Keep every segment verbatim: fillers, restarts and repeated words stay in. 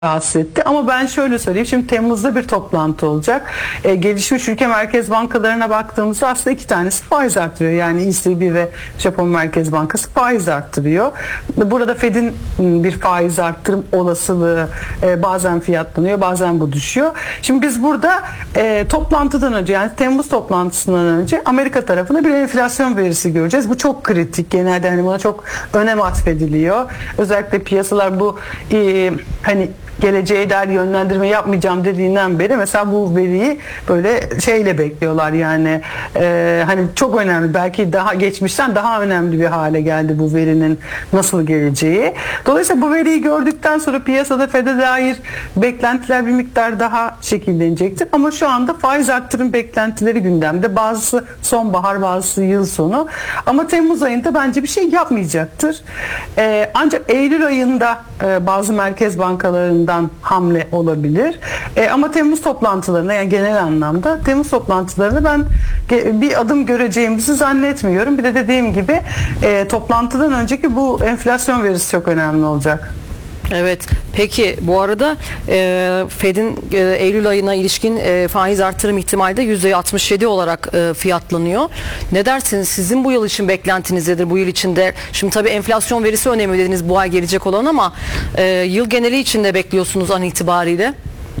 rahatsız etti. Ama ben şöyle söyleyeyim. Şimdi Temmuz'da bir toplantı olacak. E, gelişmiş ülke merkez bankalarına baktığımızda aslında iki tanesi faiz arttırıyor. Yani E C B ve Japon Merkez Bankası faiz arttırıyor. Burada Fed'in bir faiz arttırım olasılığı e, bazen fiyatlanıyor, bazen bu düşüyor. Şimdi biz burada e, toplantıdan önce, yani Temmuz toplantısından önce Amerika tarafında bir enflasyon verisi göreceğiz. Bu çok kritik. Genelde hani buna çok önem atfediliyor. Özellikle piyasalar bu e, hani geleceğe dair yönlendirme yapmayacağım dediğinden beri mesela bu veriyi böyle şeyle bekliyorlar, yani e, hani çok önemli, belki daha geçmişten daha önemli bir hale geldi bu verinin nasıl geleceği. Dolayısıyla bu veriyi gördükten sonra piyasada Fed'e dair beklentiler bir miktar daha şekillenecektir. Ama şu anda faiz arttırım beklentileri gündemde. Bazısı sonbahar, bazısı yıl sonu. Ama Temmuz ayında bence bir şey yapmayacaktır. E, ancak Eylül ayında e, bazı merkez bankalarında hamle olabilir. E, ama Temmuz toplantılarına, yani genel anlamda Temmuz toplantılarına ben bir adım göreceğimizi zannetmiyorum. Bir de dediğim gibi e, toplantıdan önceki bu enflasyon verisi çok önemli olacak. Evet. Peki bu arada e, Fed'in e, Eylül ayına ilişkin e, faiz artırım ihtimali de yüzde altmış yedi olarak e, fiyatlanıyor. Ne dersiniz? Sizin bu yıl için beklentiniz nedir? Bu yıl içinde şimdi tabii enflasyon verisi önemli dediniz, bu ay gelecek olan, ama e, yıl geneli için de bekliyorsunuz an itibariyle.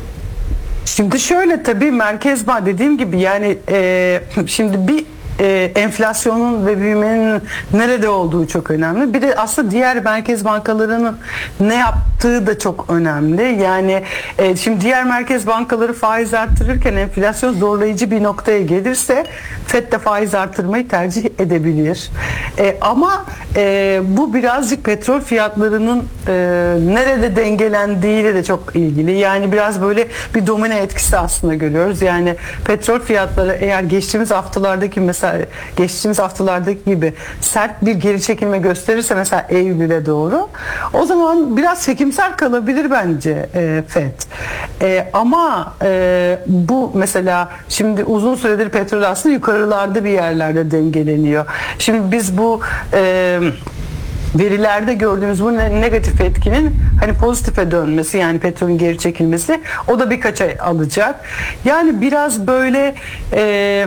Şimdi şöyle, tabii merkez bank dediğim gibi, yani e, şimdi bir e, enflasyonun ve büyümenin nerede olduğu çok önemli. Bir de aslında diğer merkez bankalarının ne yaptığı da çok önemli. Yani e, şimdi diğer merkez bankaları faiz arttırırken enflasyon zorlayıcı bir noktaya gelirse Fed de faiz arttırmayı tercih edebilir. E, ama e, bu birazcık petrol fiyatlarının e, nerede dengelendiğiyle de çok ilgili. Yani biraz böyle bir domino etkisi aslında görüyoruz. Yani petrol fiyatları eğer geçtiğimiz haftalardaki mesela geçtiğimiz haftalardaki gibi sert bir geri çekilme gösterirse mesela Eylül'e doğru, o zaman biraz çekimser kalabilir bence e, Fed. E, ama e, bu mesela şimdi uzun süredir petrol aslında yukarılarda bir yerlerde dengeleniyor. Şimdi biz bu e, verilerde gördüğümüz bu negatif etkinin hani pozitife dönmesi, yani petrolün geri çekilmesi, o da birkaç ay alacak. Yani biraz böyle e,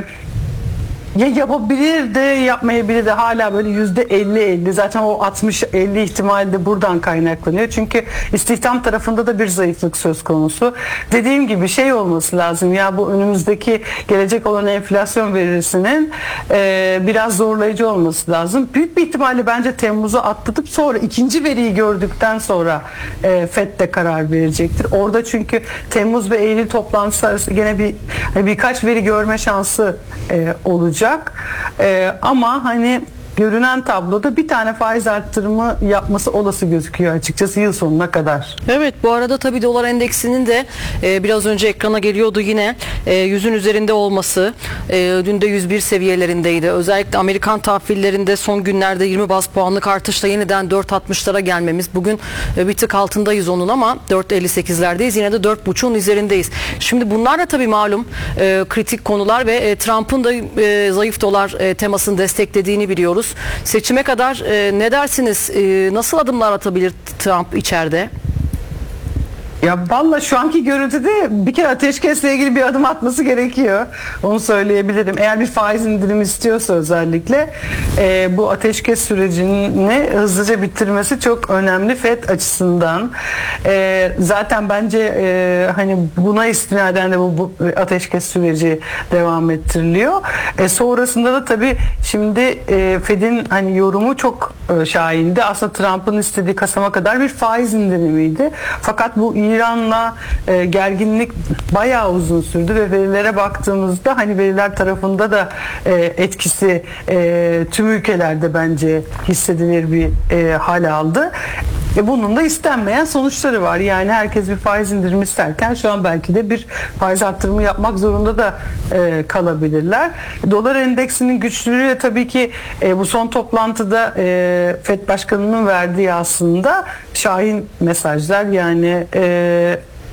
ya yapabilir de yapmayabilir de, hala böyle yüzde elli elli, zaten o altmış elli ihtimali de buradan kaynaklanıyor. Çünkü istihdam tarafında da bir zayıflık söz konusu. Dediğim gibi şey olması lazım ya, bu önümüzdeki gelecek olan enflasyon verisinin e, biraz zorlayıcı olması lazım. Büyük bir ihtimalle bence Temmuz'u atlatıp sonra ikinci veriyi gördükten sonra e, Fed de karar verecektir. Orada çünkü Temmuz ve Eylül toplantısı arası gene bir birkaç veri görme şansı e, olacak. Ee, ama hani görünen tabloda bir tane faiz arttırımı yapması olası gözüküyor açıkçası yıl sonuna kadar. Evet, bu arada tabii dolar endeksinin de e, biraz önce ekrana geliyordu yine e, yüzün üzerinde olması, e, dün de yüz bir seviyelerindeydi. Özellikle Amerikan tahvillerinde son günlerde yirmi baz puanlık artışla yeniden dört altmışlara gelmemiz. Bugün e, bir tık altındayız onun, ama dört elli sekizlerdeyiz. Yine de dört buçuğun üzerindeyiz. Şimdi bunlar da tabii malum e, kritik konular ve e, Trump'ın da e, zayıf dolar e, temasını desteklediğini biliyoruz. Seçime kadar e, ne dersiniz? E, nasıl adımlar atabilir Trump içeride? Ya valla şu anki görüntüde bir kere ateşkesle ilgili bir adım atması gerekiyor. Onu söyleyebilirim. Eğer bir faiz indirimi istiyorsa özellikle e, bu ateşkes sürecini hızlıca bitirmesi çok önemli Fed açısından. E, zaten bence e, hani buna istinaden de bu, bu ateşkes süreci devam ettiriliyor. E, sonrasında da tabii şimdi e, Fed'in hani yorumu çok e, şahindi. Aslında Trump'ın istediği Kasım'a kadar bir faiz indirimiydi. Fakat bu İran'la e, gerginlik bayağı uzun sürdü ve verilere baktığımızda hani veriler tarafında da e, etkisi e, tüm ülkelerde bence hissedilir bir e, hal aldı. E, bunun da istenmeyen sonuçları var. Yani herkes bir faiz indirimi isterken şu an belki de bir faiz arttırımı yapmak zorunda da e, kalabilirler. Dolar endeksinin güçlülüğü tabii ki e, bu son toplantıda e, Fed Başkanı'nın verdiği aslında şahin mesajlar. Yani e,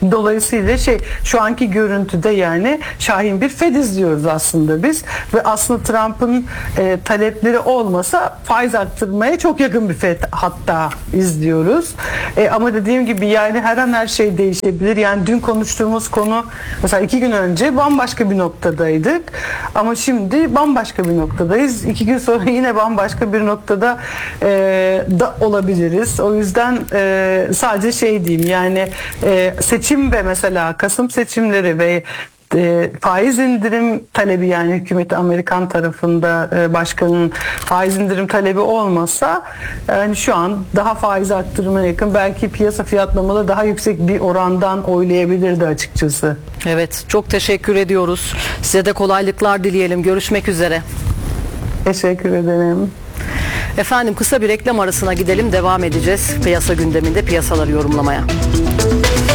Dolayısıyla şey şu anki görüntüde yani şahin bir Fed izliyoruz aslında biz ve aslında Trump'ın e, talepleri olmasa faiz arttırmaya çok yakın bir Fed hatta izliyoruz. E, ama dediğim gibi yani her an her şey değişebilir. Yani dün konuştuğumuz konu mesela iki gün önce bambaşka bir noktadaydık ama şimdi bambaşka bir noktadayız. İki gün sonra yine bambaşka bir noktada e, da olabiliriz. O yüzden e, sadece şey diyeyim yani e, seçim ve mesela Kasım seçimleri ve e, faiz indirim talebi yani hükümeti Amerikan tarafında e, başkanın faiz indirim talebi olmasa yani şu an daha faiz arttırmaya yakın belki piyasa fiyatlamaları daha yüksek bir orandan oylayabilirdi açıkçası. Evet, çok teşekkür ediyoruz. Size de kolaylıklar dileyelim. Görüşmek üzere. Teşekkür ederim. Efendim kısa bir reklam arasına gidelim, devam edeceğiz piyasa gündeminde piyasaları yorumlamaya.